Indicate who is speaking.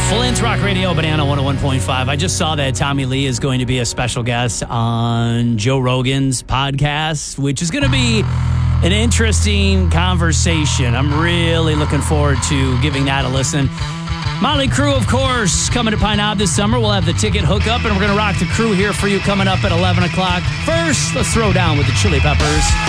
Speaker 1: Flint's Rock Radio, Banana 101.5. I just saw that Tommy Lee is going to be a special guest on Joe Rogan's podcast, which is going to be an interesting conversation. I'm really looking forward to giving that a listen. Motley Crue, of course, coming to Pine Knob this summer. We'll have the ticket hookup, and we're going to rock the crew here for you coming up at 11 o'clock. First, let's throw down with the Chili Peppers.